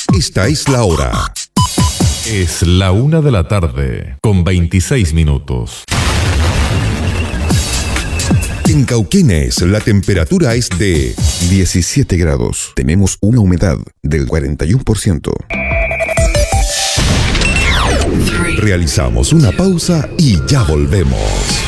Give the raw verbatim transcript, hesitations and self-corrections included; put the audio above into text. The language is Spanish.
Esta es la hora. Es la una de la tarde, con veintiséis minutos. En Cauquenes, la temperatura es de diecisiete grados. Tenemos una humedad del cuarenta y uno por ciento. Realizamos una pausa y ya volvemos.